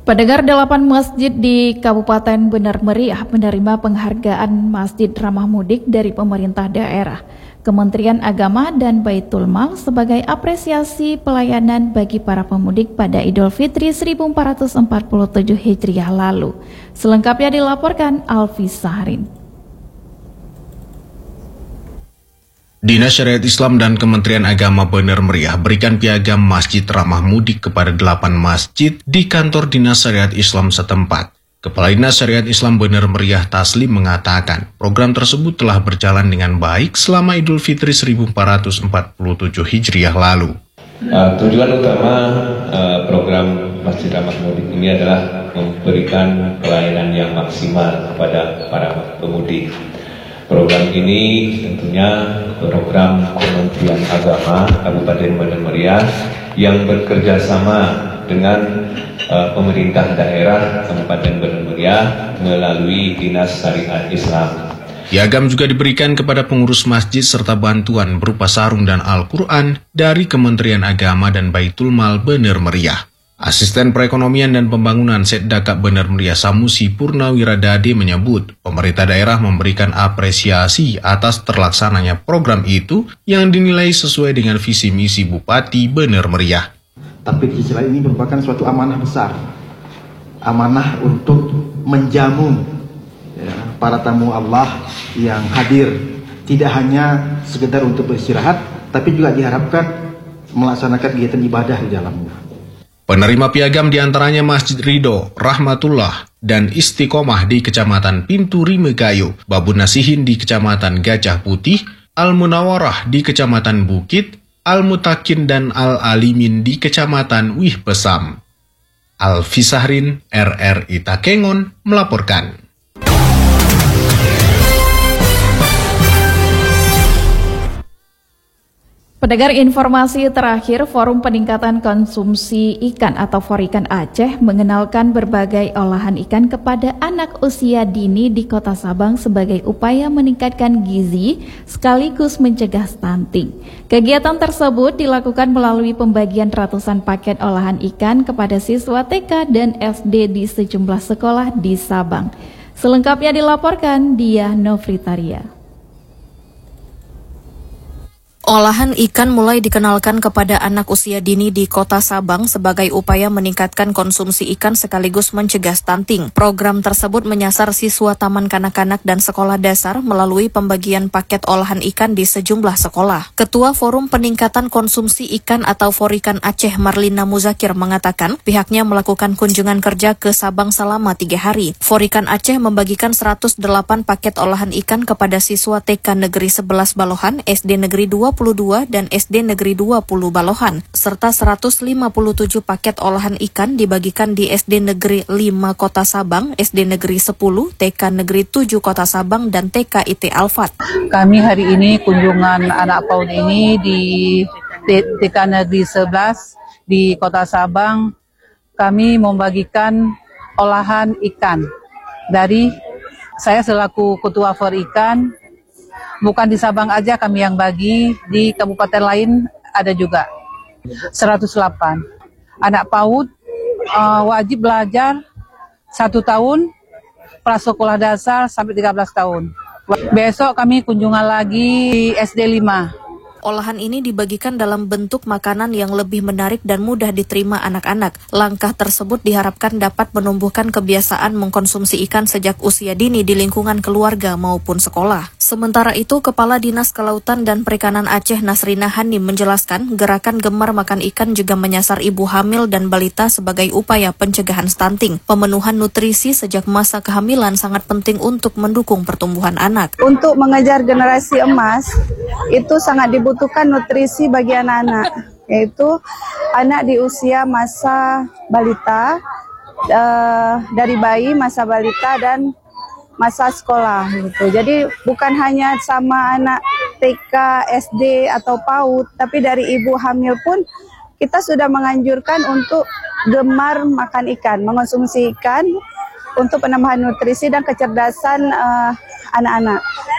Pendengar 8 masjid di Kabupaten Bener Meriah menerima penghargaan Masjid Ramah Mudik dari pemerintah daerah, Kementerian Agama dan Baitul Mal sebagai apresiasi pelayanan bagi para pemudik pada Idul Fitri 1447 Hijriah lalu. Selengkapnya dilaporkan Alfi Sahrin. Dinas Syariat Islam dan Kementerian Agama Bener Meriah berikan piagam Masjid Ramah Mudik kepada 8 masjid di kantor Dinas Syariat Islam setempat. Kepala Dinas Syariat Islam Bener Meriah Taslim mengatakan, program tersebut telah berjalan dengan baik selama Idul Fitri 1447 Hijriah lalu. Tujuan utama program Masjid Ramah Mudik ini adalah memberikan pelayanan yang maksimal kepada para pemudik. Program ini tentunya program Kementerian Agama Kabupaten Bener Meriah yang bekerja sama dengan pemerintah daerah Kabupaten Bener Meriah melalui Dinas Syariat Islam. Piagam juga diberikan kepada pengurus masjid serta bantuan berupa sarung dan Al-Quran dari Kementerian Agama dan Baitul Mal Bener Meriah. Asisten Perekonomian dan Pembangunan Setdaka Bener Meriah Samusi Purnawiradade menyebut, pemerintah daerah memberikan apresiasi atas terlaksananya program itu yang dinilai sesuai dengan visi misi Bupati Bener Meriah. Tapi di sisi lain ini merupakan suatu amanah besar, amanah untuk menjamu para tamu Allah yang hadir, tidak hanya sekedar untuk beristirahat, tapi juga diharapkan melaksanakan kegiatan ibadah di dalamnya. Penerima piagam diantaranya Masjid Ridho, Rahmatullah, dan Istiqomah di Kecamatan Pintu Rimegayo, Babun Nasihin di Kecamatan Gajah Putih, Al-Munawarah di Kecamatan Bukit, Al-Mutakin dan Al-Alimin di Kecamatan Wih Pesam. Alfi Sahrin, RRI Takengon, melaporkan. Pendengar, informasi terakhir, Forum Peningkatan Konsumsi Ikan atau Forikan Aceh mengenalkan berbagai olahan ikan kepada anak usia dini di Kota Sabang sebagai upaya meningkatkan gizi sekaligus mencegah stunting. Kegiatan tersebut dilakukan melalui pembagian ratusan paket olahan ikan kepada siswa TK dan SD di sejumlah sekolah di Sabang. Selengkapnya dilaporkan Diah Novitaria. Olahan ikan mulai dikenalkan kepada anak usia dini di Kota Sabang sebagai upaya meningkatkan konsumsi ikan sekaligus mencegah stunting. Program tersebut menyasar siswa taman kanak-kanak dan sekolah dasar melalui pembagian paket olahan ikan di sejumlah sekolah. Ketua Forum Peningkatan Konsumsi Ikan atau Forikan Aceh Marlina Muzakir mengatakan pihaknya melakukan kunjungan kerja ke Sabang selama 3 hari. Forikan Aceh membagikan 108 paket olahan ikan kepada siswa TK Negeri 11 Balohan, SD Negeri 22 dan SD Negeri 20 Balohan, serta 157 paket olahan ikan dibagikan di SD Negeri 5 Kota Sabang, SD Negeri 10, TK Negeri 7 Kota Sabang, dan TK IT Alfat. Kami hari ini kunjungan anak PAUD ini di TK Negeri 11 di Kota Sabang. Kami membagikan olahan ikan dari saya selaku Ketua Forikan. Bukan di Sabang aja kami yang bagi, di kabupaten lain ada juga. 108. Anak PAUD wajib belajar 1 tahun, prasekolah dasar sampai 13 tahun. Besok kami kunjungan lagi di SD 5. Olahan ini dibagikan dalam bentuk makanan yang lebih menarik dan mudah diterima anak-anak. Langkah tersebut diharapkan dapat menumbuhkan kebiasaan mengkonsumsi ikan sejak usia dini di lingkungan keluarga maupun sekolah. Sementara itu, Kepala Dinas Kelautan dan Perikanan Aceh Nasrina Hanim menjelaskan gerakan Gemar Makan Ikan juga menyasar ibu hamil dan balita sebagai upaya pencegahan stunting. Pemenuhan nutrisi sejak masa kehamilan sangat penting untuk mendukung pertumbuhan anak. Untuk mengejar generasi emas, itu sangat dibutuhkan nutrisi bagi anak-anak, yaitu anak di usia masa balita, dari bayi, masa balita, dan masa sekolah gitu. Jadi bukan hanya sama anak TK, SD atau PAUD, tapi dari ibu hamil pun kita sudah menganjurkan untuk gemar makan ikan, mengonsumsi ikan untuk penambahan nutrisi dan kecerdasan anak-anak.